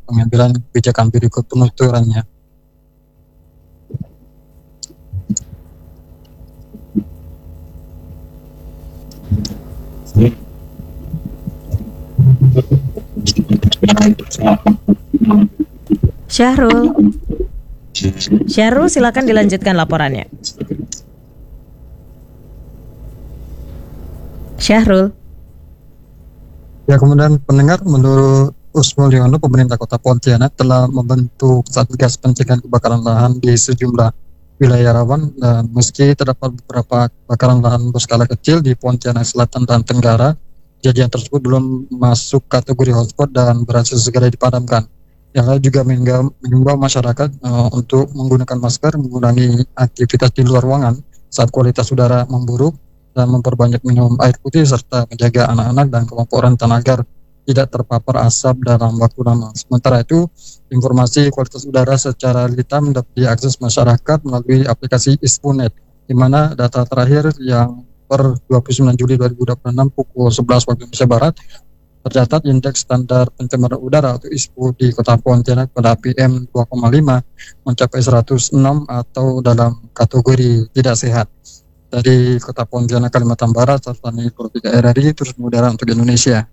pengambilan kebijakan berikut penuturannya. Syahrul, silakan dilanjutkan laporannya. Syahrul. Ya, kemudian pendengar, menurut Usmulyono, pemerintah Kota Pontianak telah membentuk Satgas Pencegahan Kebakaran Lahan di sejumlah wilayah rawan, dan meski terdapat beberapa kebakaran lahan berskala kecil di Pontianak Selatan dan Tenggara, kejadian tersebut belum masuk kategori hotspot dan berhasil segera dipadamkan. Yang lain juga mengimbau masyarakat untuk menggunakan masker, mengurangi aktivitas di luar ruangan saat kualitas udara memburuk, dan memperbanyak minum air putih serta menjaga anak-anak dan kelompok rentan agar tidak terpapar asap dalam waktu lama. Sementara itu, informasi kualitas udara secara real-time dapat diakses masyarakat melalui aplikasi ISPUNet, di mana data terakhir yang per 29 Juli 2026 pukul 11 waktu Indonesia Barat tercatat indeks standar pencemaran udara atau ISPU di Kota Pontianak pada PM 2,5 mencapai 106 atau dalam kategori tidak sehat. Dari Kota Pontianak, Kalimantan Barat, Sartani Politika RRI, terus mengudara untuk Indonesia.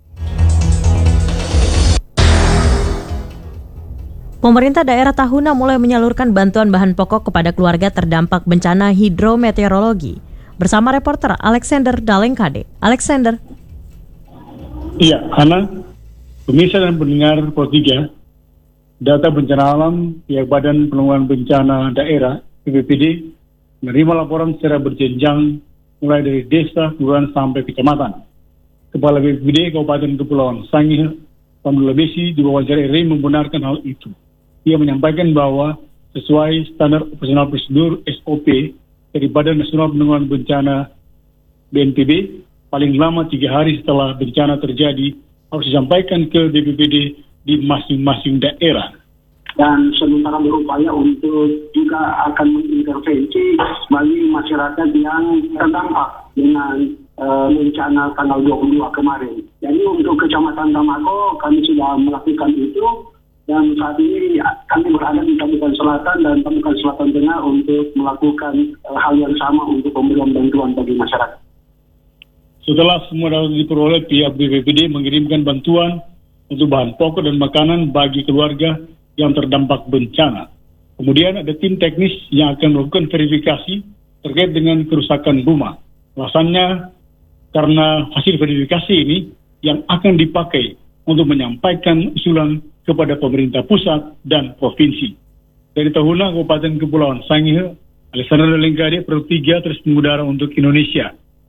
Pemerintah daerah Tahuna mulai menyalurkan bantuan bahan pokok kepada keluarga terdampak bencana hidrometeorologi. Bersama reporter Alexander Dalengkade. Alexander. Iya, Hana, pemirsa dan pendengar Pro 3, data bencana alam pihak Badan Penanggulangan Bencana Daerah BPBD menerima laporan secara berjenjang mulai dari desa, kelurahan sampai kecamatan. Kepala BPBD Kabupaten Kepulauan Sangihe, Pandula Besi, diwawancara RRI membenarkan hal itu. Ia menyampaikan bahwa sesuai standar operasional prosedur SOP dari Badan Nasional Penanggulangan Bencana BNPB, paling lama 3 hari setelah bencana terjadi harus disampaikan ke BPBD di masing-masing daerah. Dan sementara berupaya untuk juga akan mengintervensi bagi masyarakat yang terdampak dengan bencana tanggal 22 kemarin. Jadi untuk Kecamatan Tamako kami sudah melakukan itu, dan saat ini kami berada di Kabupaten Selatan dan Kabupaten Selatan Tengah untuk melakukan hal yang sama untuk pemberian bantuan bagi masyarakat. Setelah semua data diperoleh, pihak BPBD mengirimkan bantuan untuk bahan pokok dan makanan bagi keluarga yang terdampak bencana. Kemudian ada tim teknis yang akan melakukan verifikasi terkait dengan kerusakan rumah. Alasannya karena hasil verifikasi ini yang akan dipakai untuk menyampaikan usulan kepada pemerintah pusat dan provinsi. Dari Tahuna, Kabupaten Kepulauan Sangihe, Alexander Dalengkade, Pro 3, terus mengudara untuk Indonesia.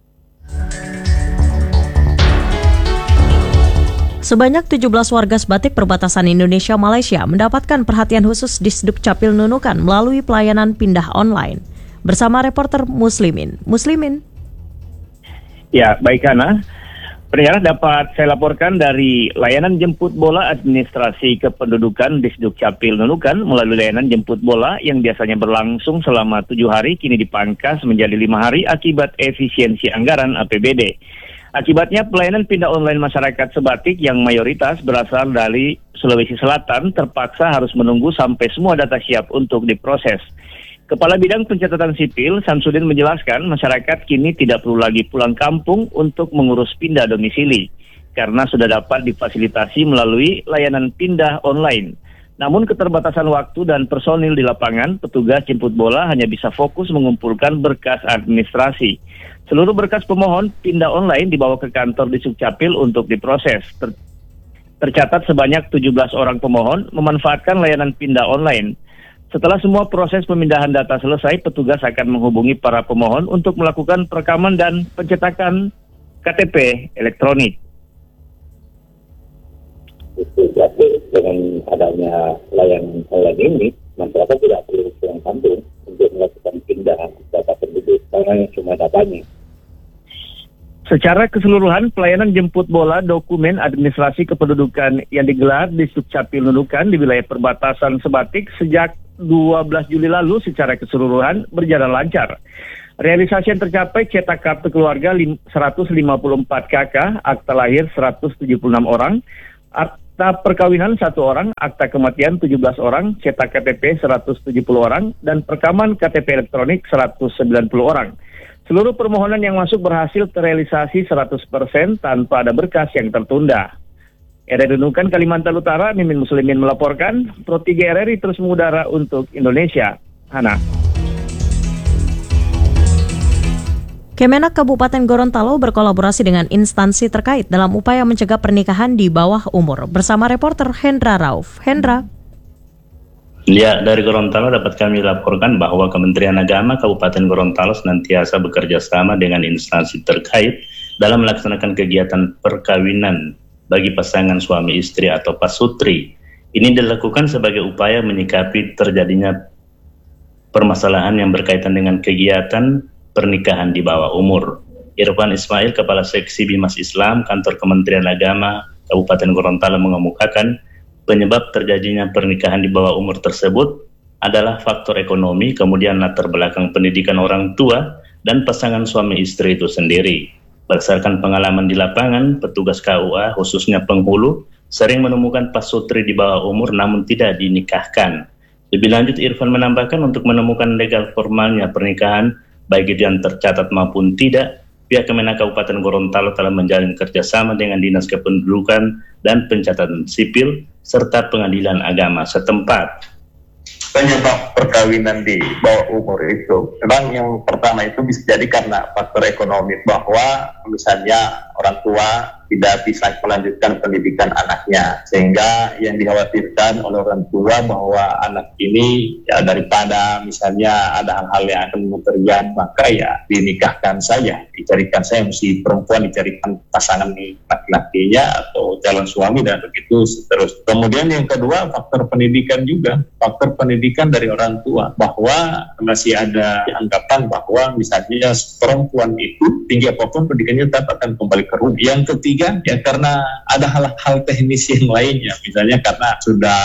Sebanyak 17 warga sebatik perbatasan Indonesia-Malaysia mendapatkan perhatian khusus di Sdukcapil Nunukan melalui pelayanan pindah online. Bersama reporter Muslimin. Ya, baik Hana. Pendengar, dapat saya laporkan dari layanan jemput bola administrasi kependudukan di Sdukcapil Nunukan melalui layanan jemput bola yang biasanya berlangsung selama 7 hari kini dipangkas menjadi 5 hari akibat efisiensi anggaran APBD. Akibatnya pelayanan pindah online masyarakat sebatik yang mayoritas berasal dari Sulawesi Selatan terpaksa harus menunggu sampai semua data siap untuk diproses. Kepala Bidang Pencatatan Sipil Samsudin menjelaskan masyarakat kini tidak perlu lagi pulang kampung untuk mengurus pindah domisili karena sudah dapat difasilitasi melalui layanan pindah online. Namun keterbatasan waktu dan personil di lapangan, petugas jemput bola hanya bisa fokus mengumpulkan berkas administrasi. Seluruh berkas pemohon pindah online dibawa ke kantor di Sdukcapil untuk diproses. Tercatat sebanyak 17 orang pemohon memanfaatkan layanan pindah online. Setelah semua proses pemindahan data selesai, petugas akan menghubungi para pemohon untuk melakukan perekaman dan pencetakan KTP elektronik. Jadi dengan adanya layanan online ini, masyarakat tidak perlu pulang kampung untuk melakukan pindahan data penduduk karena cuma datanya. Secara keseluruhan, pelayanan jemput bola dokumen administrasi kependudukan yang digelar di Sdukcapil Nunukan di wilayah perbatasan Sebatik sejak 12 Juli lalu secara keseluruhan berjalan lancar. Realisasi yang tercapai cetak kartu keluarga 154 KK, akta lahir 176 orang, Akta perkawinan 1 orang, akta kematian 17 orang, cetak KTP 170 orang, dan perekaman KTP elektronik 190 orang. Seluruh permohonan yang masuk berhasil terrealisasi 100% tanpa ada berkas yang tertunda. RRI Nunukan Kalimantan Utara, Mimin Muslimin melaporkan, Pro 3 RRI terus mengudara untuk Indonesia. Hana. Kemenak Kabupaten Gorontalo berkolaborasi dengan instansi terkait dalam upaya mencegah pernikahan di bawah umur. Bersama reporter Hendra Rauf. Hendra. Ya, dari Gorontalo dapat kami laporkan bahwa Kementerian Agama Kabupaten Gorontalo senantiasa bekerja sama dengan instansi terkait dalam melaksanakan kegiatan perkawinan bagi pasangan suami istri atau pasutri. Ini dilakukan sebagai upaya menyikapi terjadinya permasalahan yang berkaitan dengan kegiatan pernikahan di bawah umur. Irfan Ismail, Kepala Seksi Bimas Islam Kantor Kementerian Agama Kabupaten Gorontalo mengemukakan penyebab terjadinya pernikahan di bawah umur tersebut adalah faktor ekonomi, kemudian latar belakang pendidikan orang tua dan pasangan suami istri itu sendiri. Berdasarkan pengalaman di lapangan, petugas KUA khususnya penghulu sering menemukan pasutri di bawah umur namun tidak dinikahkan. Lebih lanjut, Irfan menambahkan untuk menemukan legal formalnya pernikahan baik itu yang tercatat maupun tidak, pihak Kemenak Kabupaten Gorontalo telah menjalin kerjasama dengan Dinas Kependudukan dan Pencatatan Sipil serta Pengadilan Agama setempat. Penyebab perkawinan di bawah umur itu, memang yang pertama itu bisa jadi karena faktor ekonomi, bahwa misalnya orang tua tidak bisa melanjutkan pendidikan anaknya, sehingga yang dikhawatirkan oleh orang tua bahwa anak ini ya daripada misalnya ada hal-hal yang akan bekerja, maka ya dinikahkan saja, dicarikan saya si perempuan, dicarikan pasangan laki-lakinya atau calon suami dan begitu seterusnya. Kemudian yang kedua faktor pendidikan juga, faktor pendidikan dari orang tua, bahwa masih ada anggapan bahwa misalnya perempuan itu tinggi apapun pendidikannya tetap akan kembali ke rumah. Yang ketiga ya karena ada hal-hal teknis yang lainnya, misalnya karena sudah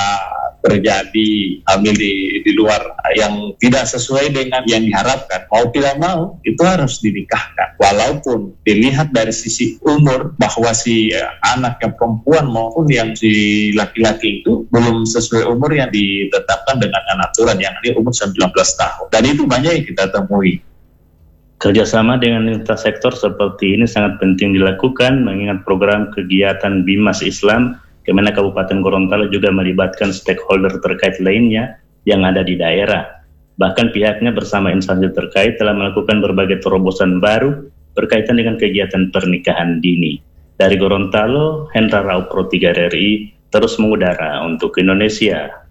terjadi hamil di luar yang tidak sesuai dengan yang diharapkan, mau tidak mau itu harus dinikahkan, walaupun dilihat dari sisi umur bahwa si anak yang perempuan maupun yang si laki-laki itu belum sesuai umur yang ditetapkan dengan aturan, yang ini umur 19 tahun, dan itu banyak yang kita temui. Kerjasama dengan lintas sektor seperti ini sangat penting dilakukan, mengingat program kegiatan Bimas Islam Kemenak Kabupaten Gorontalo juga melibatkan stakeholder terkait lainnya yang ada di daerah. Bahkan pihaknya bersama instansi terkait telah melakukan berbagai terobosan baru berkaitan dengan kegiatan pernikahan dini. Dari Gorontalo, Hendra Rauf, Pro 3 RRI, terus mengudara untuk Indonesia.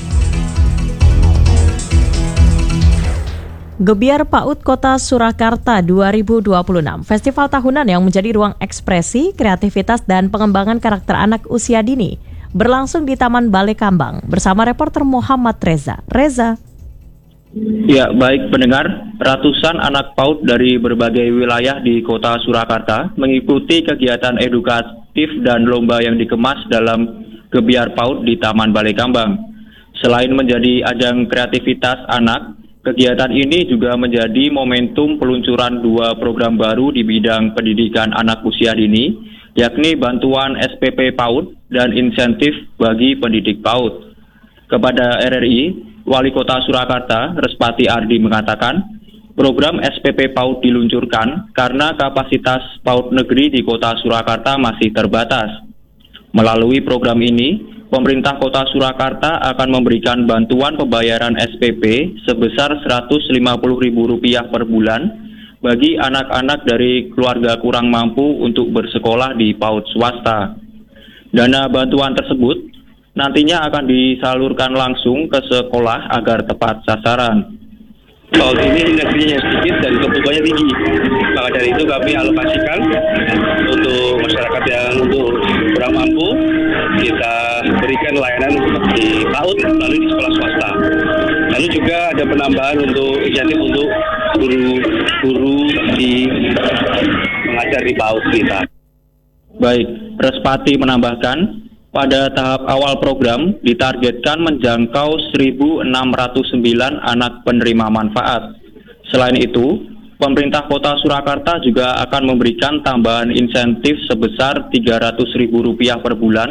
Gebiar PAUD Kota Surakarta 2026, festival tahunan yang menjadi ruang ekspresi, kreativitas, dan pengembangan karakter anak usia dini, berlangsung di Taman Balai Kambang bersama reporter Muhammad Reza. Reza. Ya, baik pendengar, ratusan anak PAUD dari berbagai wilayah di Kota Surakarta mengikuti kegiatan edukatif dan lomba yang dikemas dalam Gebiar PAUD di Taman Balai Kambang. Selain menjadi ajang kreativitas anak, kegiatan ini juga menjadi momentum peluncuran 2 program baru di bidang pendidikan anak usia dini, yakni bantuan SPP PAUD dan insentif bagi pendidik PAUD. Kepada RRI, Wali Kota Surakarta, Respati Ardi mengatakan, program SPP PAUD diluncurkan karena kapasitas PAUD negeri di Kota Surakarta masih terbatas. Melalui program ini, pemerintah Kota Surakarta akan memberikan bantuan pembayaran SPP sebesar Rp150.000 per bulan bagi anak-anak dari keluarga kurang mampu untuk bersekolah di PAUD swasta. Dana bantuan tersebut nantinya akan disalurkan langsung ke sekolah agar tepat sasaran. PAUD ini negerinya sedikit dan kebutuhannya tinggi. Maka dari itu kami alokasikan untuk masyarakat yang untuk kurang mampu, kita berikan layanan di PAUD lalu di sekolah swasta. Lalu juga ada penambahan untuk insentif untuk guru-guru di mengajar di PAUD kita. Baik, Respati menambahkan, pada tahap awal program ditargetkan menjangkau 1.609 anak penerima manfaat. Selain itu, pemerintah Kota Surakarta juga akan memberikan tambahan insentif sebesar Rp300.000 per bulan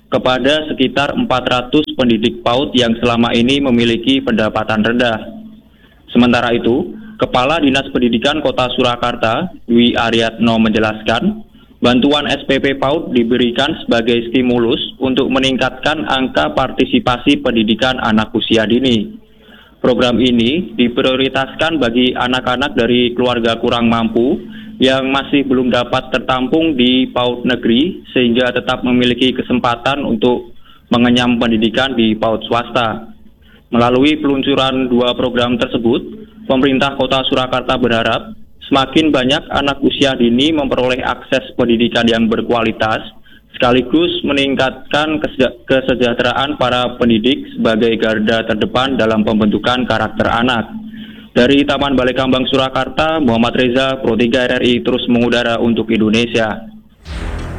kepada sekitar 400 pendidik PAUD yang selama ini memiliki pendapatan rendah. Sementara itu, Kepala Dinas Pendidikan Kota Surakarta, Dwi Aryatno menjelaskan, bantuan SPP PAUD diberikan sebagai stimulus untuk meningkatkan angka partisipasi pendidikan anak usia dini. Program ini diprioritaskan bagi anak-anak dari keluarga kurang mampu yang masih belum dapat tertampung di PAUD negeri sehingga tetap memiliki kesempatan untuk mengenyam pendidikan di PAUD swasta. Melalui peluncuran 2 program tersebut, pemerintah Kota Surakarta berharap semakin banyak anak usia dini memperoleh akses pendidikan yang berkualitas, sekaligus meningkatkan kesejahteraan para pendidik sebagai garda terdepan dalam pembentukan karakter anak. Dari Taman Balai Kambang Surakarta, Muhammad Reza, Pro 3 RRI terus mengudara untuk Indonesia.